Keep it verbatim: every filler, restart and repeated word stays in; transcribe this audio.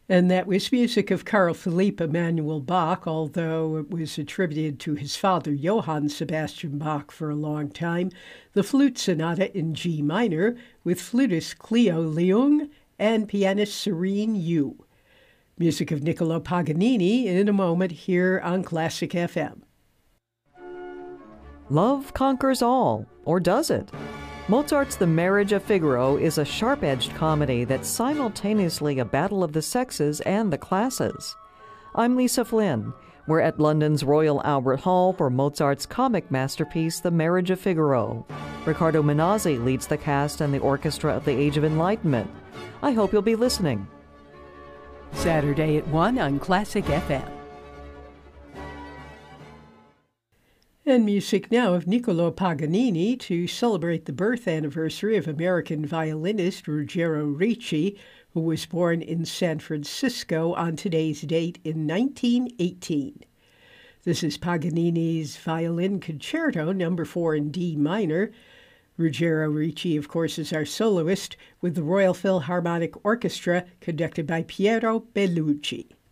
And that was music of Carl Philipp Emanuel Bach, although it was attributed to his father, Johann Sebastian Bach, for a long time. The Flute Sonata in G minor with flutist Cleo Leung and pianist Serene Yu. Music of Niccolo Paganini in a moment here on Classic F M. Love conquers all, or does it? Mozart's The Marriage of Figaro is a sharp-edged comedy that's simultaneously a battle of the sexes and the classes. I'm Lisa Flynn. We're at London's Royal Albert Hall for Mozart's comic masterpiece, The Marriage of Figaro. Riccardo Minazzi leads the cast and the orchestra of the Age of Enlightenment. I hope you'll be listening. Saturday at one on Classic F M. And music now of Niccolo Paganini to celebrate the birth anniversary of American violinist Ruggiero Ricci, who was born in San Francisco on today's date in nineteen eighteen. This is Paganini's Violin Concerto, number four in D minor. Ruggiero Ricci, of course, is our soloist with the Royal Philharmonic Orchestra, conducted by Piero Bellucci.